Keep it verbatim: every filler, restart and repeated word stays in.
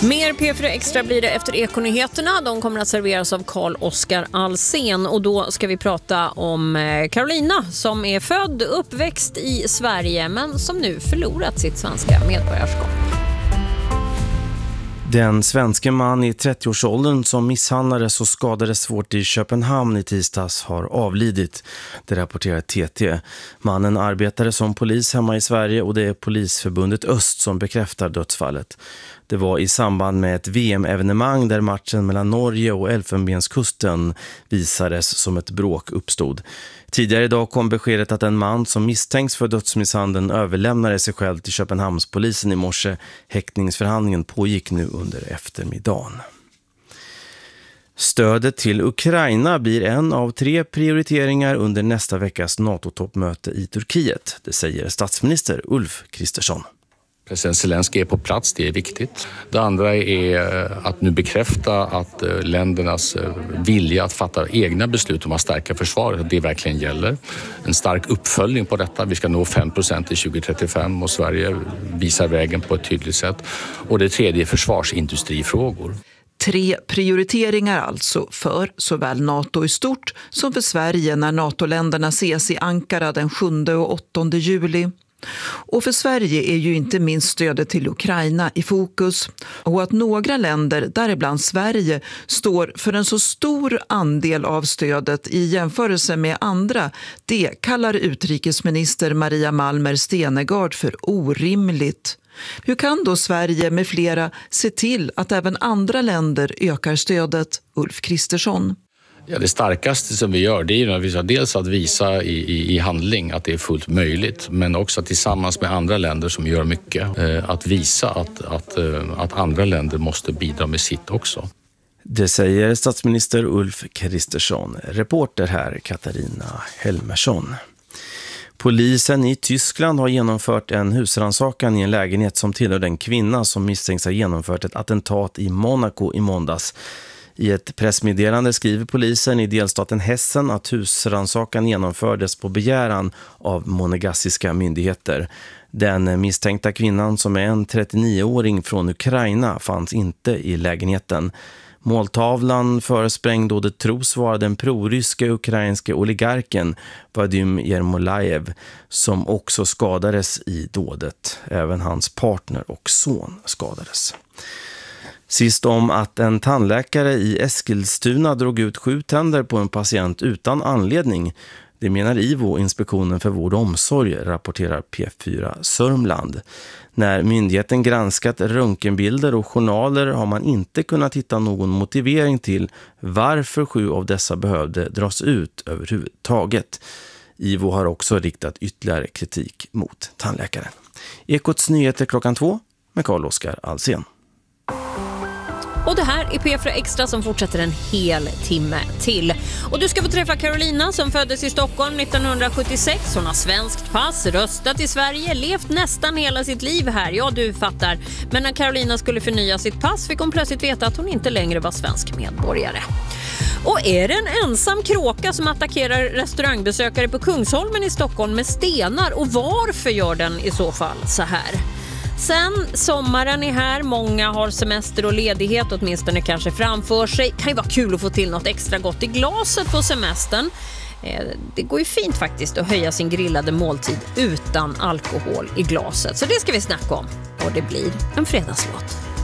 Mer P fyra Extra blir det efter Ekonyheterna. De kommer att serveras av Carl-Oskar Alsen. Och då ska vi prata om Carolina som är född och uppväxt i Sverige men som nu förlorat sitt svenska medborgarskap. Den svenske man i trettioårsåldern som misshandlades och skadades svårt i Köpenhamn i tisdags har avlidit. Det rapporterar T T. Mannen arbetade som polis hemma i Sverige och det är Polisförbundet Öst som bekräftar dödsfallet. Det var i samband med ett V M-evenemang där matchen mellan Norge och Elfenbenskusten visades som ett bråk uppstod. Tidigare idag kom beskedet att en man som misstänks för dödsmisshandeln överlämnade sig själv till Köpenhamnspolisen i morse. Häktningsförhandlingen pågick nu under eftermiddagen. Stödet till Ukraina blir en av tre prioriteringar under nästa veckas NATO-toppmöte i Turkiet. Det säger statsminister Ulf Kristersson. President Zelensky är på plats, det är viktigt. Det andra är att nu bekräfta att ländernas vilja att fatta egna beslut om att stärka försvaret, att det verkligen gäller. En stark uppföljning på detta. Vi ska nå fem procent till tjugo trettiofem och Sverige visar vägen på ett tydligt sätt. Och det tredje är försvarsindustrifrågor. Tre prioriteringar alltså för såväl NATO i stort som för Sverige när NATO-länderna ses i Ankara den sjunde och åttonde juli. Och för Sverige är ju inte minst stödet till Ukraina i fokus. Och att några länder, däribland Sverige, står för en så stor andel av stödet i jämförelse med andra, det kallar utrikesminister Maria Malmer Stenergard för orimligt. Hur kan då Sverige med flera se till att även andra länder ökar stödet? Ulf Kristersson. Ja, det starkaste som vi gör det är ju dels att visa i, i, i handling att det är fullt möjligt, men också att tillsammans med andra länder som gör mycket eh, att visa att, att, eh, att andra länder måste bidra med sitt också. Det säger statsminister Ulf Kristersson. Reporter här Katarina Helmersson. Polisen i Tyskland har genomfört en husrannsakan i en lägenhet som tillhör den kvinna som misstänks ha genomfört ett attentat i Monaco i måndags. I ett pressmeddelande skriver polisen i delstaten Hessen att husrannsakan genomfördes på begäran av monegassiska myndigheter. Den misstänkta kvinnan som är en trettionioåring från Ukraina fanns inte i lägenheten. Måltavlan för sprängdådet tros vara den proryska ukrainska oligarken Vadim Yermolaev som också skadades i dådet. Även hans partner och son skadades. Sist om att en tandläkare i Eskilstuna drog ut sju tänder på en patient utan anledning. Det menar I V O, Inspektionen för vård och omsorg, rapporterar P fyra Sörmland. När myndigheten granskat röntgenbilder och journaler har man inte kunnat hitta någon motivering till varför sju av dessa behövde dras ut överhuvudtaget. I V O har också riktat ytterligare kritik mot tandläkaren. Ekots nyheter klockan två med Carl-Oskar Alsen. Och det här är P fyra Extra som fortsätter en hel timme till. Och du ska få träffa Carolina som föddes i Stockholm nittonhundrasjuttiosex. Hon har svenskt pass, röstat i Sverige, levt nästan hela sitt liv här. Ja, du fattar. Men när Carolina skulle förnya sitt pass fick hon plötsligt veta att hon inte längre var svensk medborgare. Och är det en ensam kråka som attackerar restaurangbesökare på Kungsholmen i Stockholm med stenar? Och varför gör den i så fall så här? Sen sommaren är här, många har semester och ledighet, åtminstone kanske framför sig. Kan ju vara kul att få till något extra gott i glaset på semestern. Det går ju fint faktiskt att höja sin grillade måltid utan alkohol i glaset. Så det ska vi snacka om. Och det blir en fredagslåt.